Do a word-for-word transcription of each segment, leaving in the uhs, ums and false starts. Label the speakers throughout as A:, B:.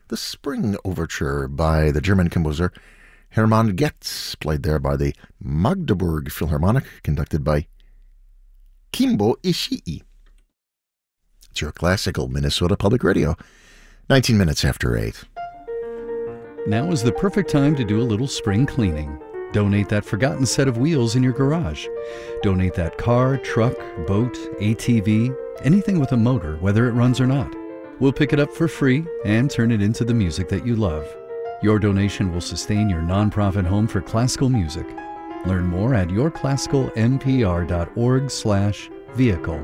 A: the Spring Overture by the German composer Hermann Goetz, played there by the Magdeburg Philharmonic, conducted by Kimbo Ishii. It's your classical Minnesota Public Radio, nineteen minutes after eight.
B: Now is the perfect time to do a little spring cleaning. Donate that forgotten set of wheels in your garage. Donate that car, truck, boat, A T V, anything with a motor, whether it runs or not. We'll pick it up for free and turn it into the music that you love. Your donation will sustain your nonprofit home for classical music. Learn more at yourclassicalmpr.org slash vehicle.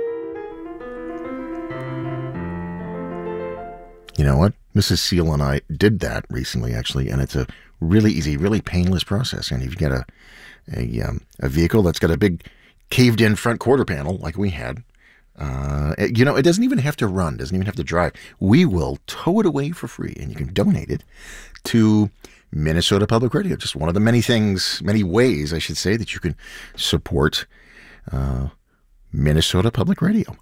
A: You know what? Missus Seal and I did that recently, actually, and it's a really easy, really painless process. And if you get a a, um, a vehicle that's got a big caved-in front quarter panel like we had, uh, it, you know, it doesn't even have to run, doesn't even have to drive. We will tow it away for free, and you can donate it to Minnesota Public Radio. Just one of the many things, many ways, I should say, that you can support uh, Minnesota Public Radio.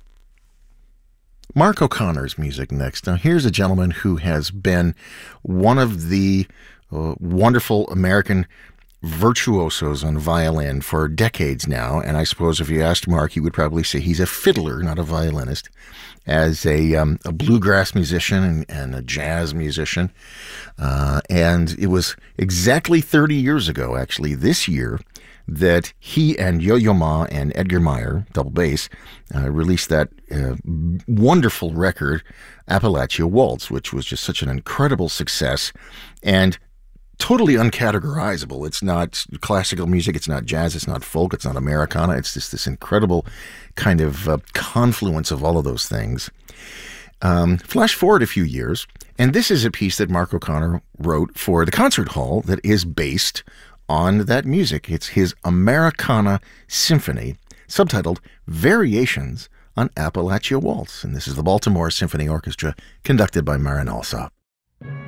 A: Mark O'Connor's music next. Now, here's a gentleman who has been one of the uh, wonderful American virtuosos on violin for decades now, and I suppose if you asked Mark, he would probably say he's a fiddler, not a violinist, as a, um, a bluegrass musician and, and a jazz musician. Uh, and it was exactly thirty years ago, actually, this year, that he and Yo-Yo Ma and Edgar Meyer, double bass, uh, released that uh, wonderful record, Appalachia Waltz, which was just such an incredible success and totally uncategorizable. It's not classical music, it's not jazz, it's not folk, it's not Americana. It's just this incredible kind of uh, confluence of all of those things. Um, flash forward a few years, and this is a piece that Mark O'Connor wrote for the concert hall that is based on that music. It's his Americana Symphony, subtitled Variations on Appalachia Waltz. And this is the Baltimore Symphony Orchestra, conducted by Marin Alsop.